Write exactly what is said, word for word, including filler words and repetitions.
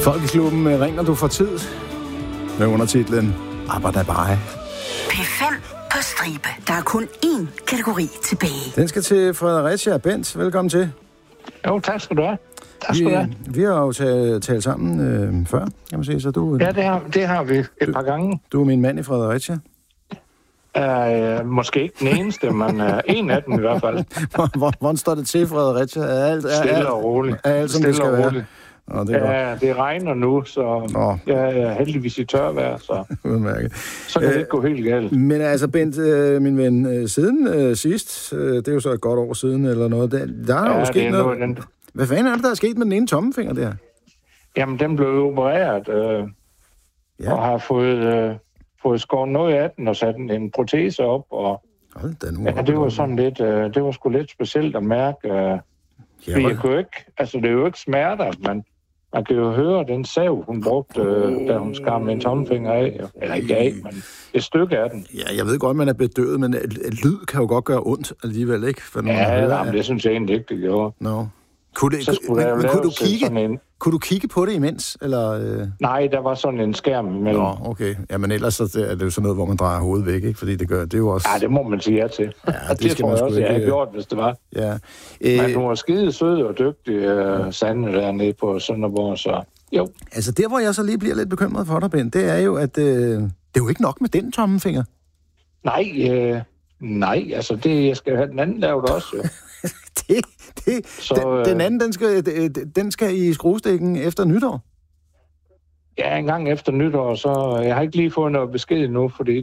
Folkeklubben med Ringer du for tid med undertitlen Abadabai. P fem på stribe. Der er kun én kategori tilbage. Den skal til Fredericia. Bent, velkommen til. Jo, tak skal du have. Tak skal vi, du have. Vi har jo talt, talt sammen øh, før, kan man sige. Så du, ja, det har, det har vi et du, par gange. Du er min mand i Fredericia. Uh, måske ikke den eneste, men uh, en af dem i hvert fald. Hvordan står det til, Fredericia? Er alt, er, Stille og roligt. Er alt, som Stille det skal og være? Nå, det er ja, det regner nu, så Nå. jeg er heldigvis i tørvejr, så, Udmærket. så kan det ikke gå helt galt. Men altså, Bent, øh, min ven, øh, siden øh, sidst, øh, det er jo så et godt år siden eller noget, der, der er ja, jo sket noget. noget den... Hvad fanden er det, der er sket med den ene tommefinger der? Jamen, den blev opereret, øh, ja. og har fået, øh, fået skåret noget af den og sat en, en protese op, og Hold da nu, ja, det var sådan lidt, øh, det var sgu lidt specielt at mærke, øh, ja, fordi jeg kunne ikke, altså det er jo ikke smerter, men man kan jo høre den sav, hun brugte, øh, da hun skar med en tommelfinger af. Eller ikke af, men et stykke af den. Ja, jeg ved godt, man er bedøvet, men et, et lyd kan jo godt gøre ondt alligevel, ikke? For ja, hører, jamen, det synes jeg egentlig ikke, det gjorde. No. Kunne, det, så kunne, men, kunne, du kigge, en... kunne du kigge på det imens? Eller, øh... Nej, der var sådan en skærm imellem. Nå, okay. Jamen ellers så er det jo sådan noget, hvor man drejer hovedet væk, ikke? Fordi det gør det er jo også... Ja, det må man sige ja til. Ja, det, det skal man også, ikke... jeg havde gjort, hvis det var. Ja. Men hun var skide sød og dygtig, uh, Sande, dernede på Sønderborg, så jo. Altså der, hvor jeg så lige bliver lidt bekymret for dig, Ben, det er jo, at øh, det er jo ikke nok med den tommefinger. Nej, øh, nej, altså det, jeg skal have den anden lavet også, jo. det, det, så, den, øh, den anden, den skal, den skal i skruestikken efter nytår. Ja, en gang efter nytår, så jeg har ikke lige fået noget besked endnu, fordi